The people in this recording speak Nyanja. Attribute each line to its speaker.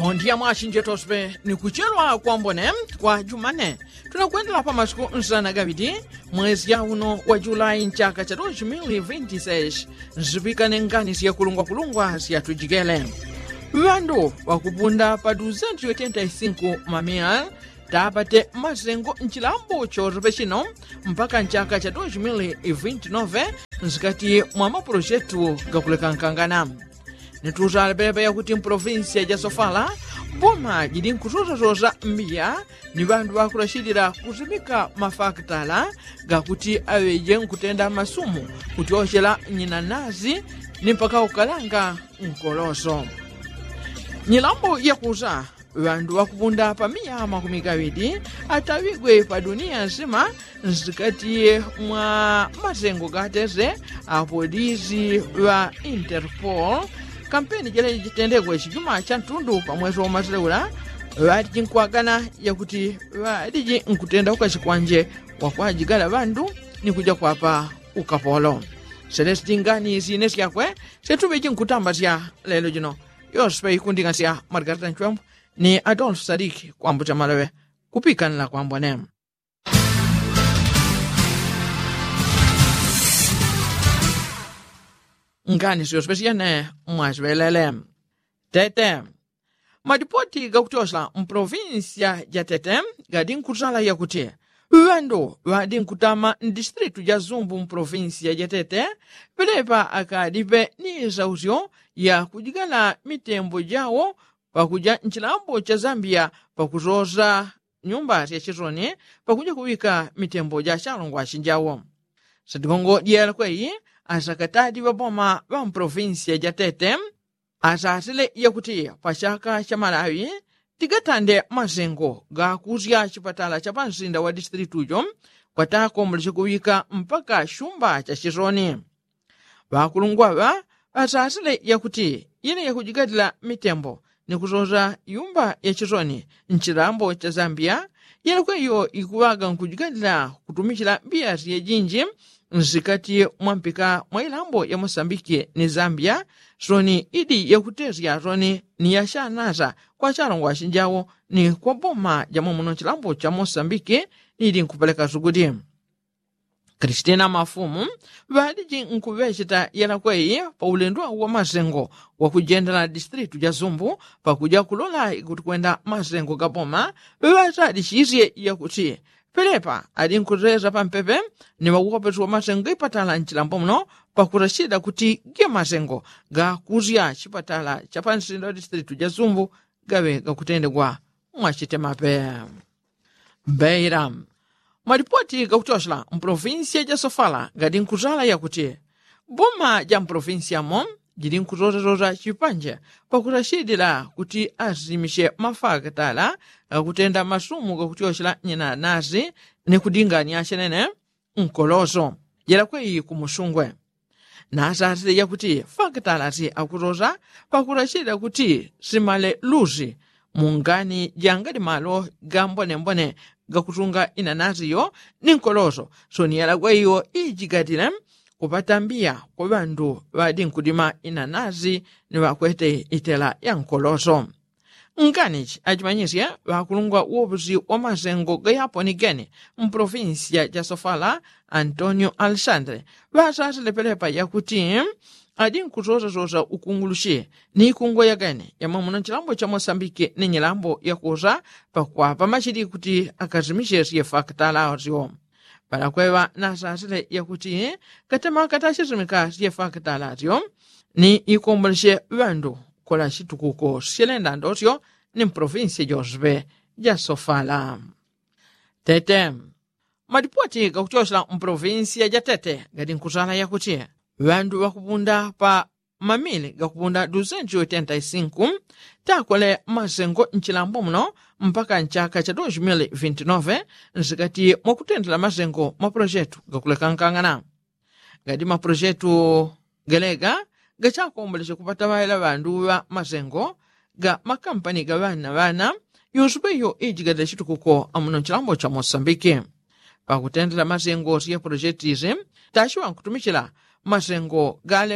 Speaker 1: Bom dia mwashinje tosbe ni kuchelwa kwa mbone kwa Jumane. Tunakwendela pa masiku nsana gavidi mwezi ya uno wa Julai nchaka cha 2026 nzipikane ngani siya kulungwa siya tujigele. Wandu wakupunda pa 285 mamia tapate mazengo nchilambo chorbe chino mpaka nchaka cha 2029 nzikati mwa maprojektu gakulekankangana. Nituzala pepe ya kuti mprovinsia ya Sofala boma jidi nkuzoza mbia ni bandu wakurashidira kuzimika mafaktala gakuti aweje nkutenda masumu kutioshela nyinanazi ni mpaka ukalanga nkoloso. Nyilambo ya kuza wandu wakupunda pa 120 atawigwe pa dunia nzima nzikati mwa mazengo gateze apolisi wa Interpol. Kampeni jele jitendekwe chijuma cha ntundu pa mwezi wa Mazileula wadi nkwagana yakuti wadi nkutenda ukachikwanje wakwajigala bandu ni kuja kwapa ukapolo. Celeste ngani zinesi yakwe setubeji nkutambazya lelo jino yospe ikundingasya Margarita Nchwambu ni Adolf Sadik kwambucha malawe kupikanila kwambwane. Ngani siyo spesiane mwazwelele. Tete. Madipoti gakutoshla mprovinsia ya Tete gadi nkuzala ya kuti wando wadi nkutama ndistritu ya Zumbu mprovinsia ya Tete pilepa akadipe ni zauzio ya kujigala mitembo jawo pakuja nchilambo cha Zambia pakuzoza nyumba ya chizoni pakuja kuwika mitembo ja chalongwa chinjawo. Sadigongo diya kwei asakatadi wa boma wa mprovinsia ya Tete asasile yakuti pachaka cha Malawi tigatande mazengo ga kuzya chipatala cha panzinda wa distritu jo kwatako mulikuwika mpaka shumba cha chizoni. Wakulungwa asasile yakuti yine yakujigadila mitembo ni kuzoza yumba ya chizoni nchilambo cha Zambia yine kweyo ikuwaga nkujigadila kutumikila biasi ya jinji nzikati mwampika mwailambo ya Mosambiki ni Zambia soni idi ya kutezia soni ni ya shanaza kwa chalongwa chinjawo ni kwa boma ya mwamuno chilambo cha Mosambiki idi nkupeleka sugudi. Kristina Mafumu wadiji nkuvechita yana kwei pa ulendwa wa mazengo wa kujendela distritu ya Zumbu pa kuja kulola ikutukwenda mazengo gaboma wazadi chizie ya kuti Pilepa adi nkureza pa mpepe ni wakukopetu wa mazengo ipatala nchilambo mno pa kurashida kuti gia mazengo ga kuzia chipatala cha pansinda wa distritu ya Zumbu gawe ga kutendegwa mwachite mape. Beiram. Maripoti ga kutoshla mprovinsia ya Sofala gadi nkuzala ya kuti boma ja mprovinsia mom jidi nkuzoza chipanje pa kurashidila kuti azimishe mafakatala kutenda masumu ga kutioshla nyina nazi ni kudingani ashenene nkoloso jela kwei kumusungwe. Nasasi ya kuti fakatala zi akuzoza pa kurashida kuti simale luzi mungani jangadi malo gambone gakutunga inanazi yo ni nkoloso soniyala kweiyo ijigatile kupatambia kwa bandu wadi nkudima inanazi ni wakwete itela ya nkoloso. Nganichi ajimanyisya wakulungwa uobuzi wa mazengo gayapo ni geni mprovinsia ya Sofala Antonio Alexandre wasasile pelepa ya kuti adi nkuzoza ukungulushi ni ikungo ya geni ya mamuno nchilambo cha Mosambiki ni nyilambo ya kuza pakwa pamachidi kuti akazimishe siye faktala azio. Para kwewa nasasile ya kuti katema katashizimika siye faktala azio ni ikumbulishe wandu kola chitukuko sielenda ndosyo ni mprovinsia Josbe ya Sofala. Tete. Madipoti gakutoshla mprovinsia ya Tete gadi nkuzala ya kuti wandu wakupunda pa mamili gakupunda 285 takole mazengo nchilambo mno mpaka nchaka cha 2029 nzikati mwakutendela mazengo maprojetu gakulekankangana. Gadi maprojetu galega gachakomboleshe kupata waela wandu wa mazengo ga makampani ga wana yusubeyo ijigadela chitukuko amuno nchilambo cha Mosambiki. Pa kutendela mazengo siya projetizi tashiwa nkutumikila mazengo gale